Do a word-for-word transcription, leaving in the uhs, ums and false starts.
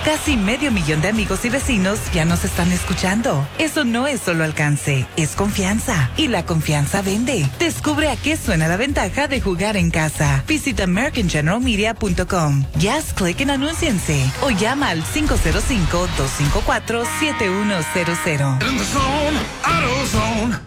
Casi medio millón de amigos y vecinos ya nos están escuchando. Eso no es solo alcance, es confianza. Y la confianza vende. Descubre a qué suena la ventaja de jugar en casa. Visita american general media punto com. Ya haz clic en anúnciense o llama al cinco cero cinco, dos cinco cuatro, siete uno cero cero.